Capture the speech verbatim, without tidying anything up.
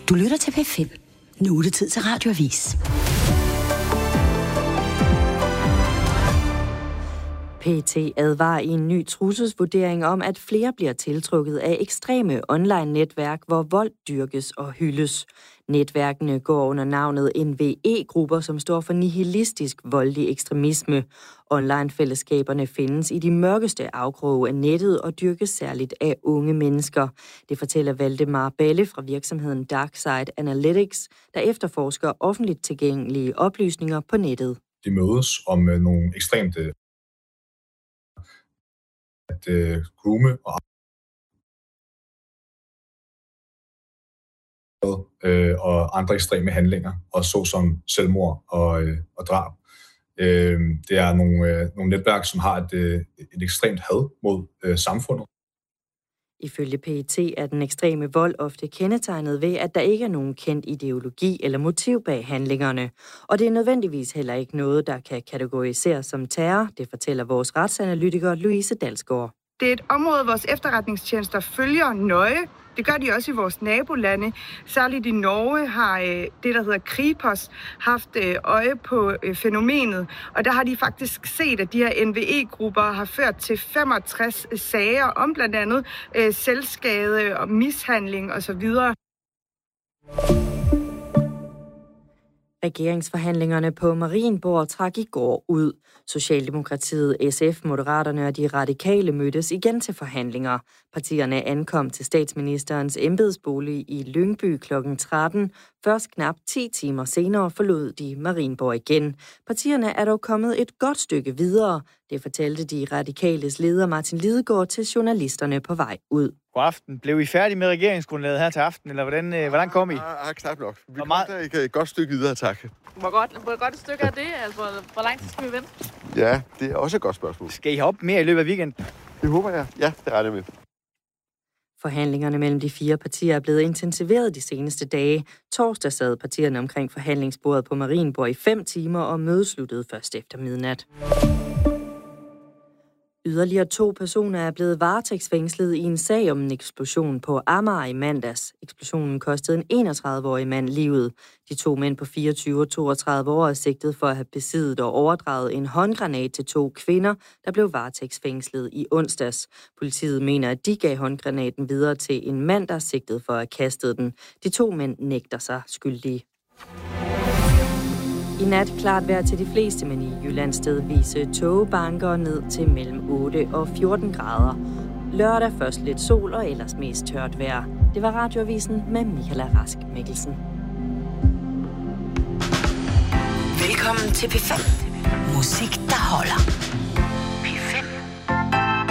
Du lytter til P fem. Nu er det tid til Radioavis. P T advarer i en ny trusselsvurdering om, at flere bliver tiltrukket af ekstreme online-netværk, hvor vold dyrkes og hyldes. Netværkene går under navnet N V E-grupper, som står for nihilistisk voldelig ekstremisme. Online-fællesskaberne findes i de mørkeste afkroge af nettet og dyrkes særligt af unge mennesker. Det fortæller Valdemar Balle fra virksomheden Darkside Analytics, der efterforsker offentligt tilgængelige oplysninger på nettet. De mødes om nogle ekstremt at øh, groome og øh, og andre ekstreme handlinger, og såsom selvmord og, øh, og drab. Øh, det er nogle, øh, nogle netværk, som har et, øh, et ekstremt had mod øh, samfundet. Ifølge P E T er den ekstreme vold ofte kendetegnet ved, at der ikke er nogen kendt ideologi eller motiv bag handlingerne. Og det er nødvendigvis heller ikke noget, der kan kategoriseres som terror, det fortæller vores retsanalytiker Louise Dalsgaard. Det er et område, vores efterretningstjenester følger nøje. Det gør de også i vores nabolande. Særligt i Norge har øh, det, der hedder Kripos, haft øh, øje på øh, fænomenet. Og der har de faktisk set, at de her N V E-grupper har ført til femogtres sager om blandt andet øh, selvskade og mishandling osv. Regeringsforhandlingerne på Marienborg trak i går ud. Socialdemokratiet, S F, Moderaterne og de Radikale mødtes igen til forhandlinger. Partierne ankom til statsministerens embedsbolig i Lyngby klokken tretten. Først knap ti timer senere forlod de Marienborg igen. Partierne er dog kommet et godt stykke videre. Det fortalte de Radikales leder Martin Lidegaard til journalisterne på vej ud. God aften. Blev I færdige med regeringsgrundlaget her til aften, eller hvordan, øh, hvordan kom I? Ja, knap nok. Vi kom meget... der et godt stykke videre, tak. Hvor godt, hvor godt et stykke er det? Altså, hvor lang tid skal vi vente? Ja, det er også et godt spørgsmål. Skal I hoppe mere i løbet af weekenden? Det håber jeg. Ja, det regner jeg med. Forhandlingerne mellem de fire partier er blevet intensiveret de seneste dage. Torsdag sad partierne omkring forhandlingsbordet på Marienborg i fem timer, og mødet sluttede først efter midnat. Yderligere to personer er blevet varetægtsfængslet i en sag om en eksplosion på Amager i mandags. Eksplosionen kostede en enogtredive-årig mand livet. De to mænd på fireogtyve og toogtredive år er sigtet for at have besiddet og overdraget en håndgranat til to kvinder, der blev varetægtsfængslet i onsdags. Politiet mener, at de gav håndgranaten videre til en mand, der er sigtet for at have kastet den. De to mænd nægter sig skyldige. I nat klart vejr til de fleste, men i Jylland stedvise tågebanker ned til mellem otte og fjorten grader. Lørdag først lidt sol og ellers mest tørt vejr. Det var Radioavisen med Michaela Rask Mikkelsen. Velkommen til P fem. Musik, der holder.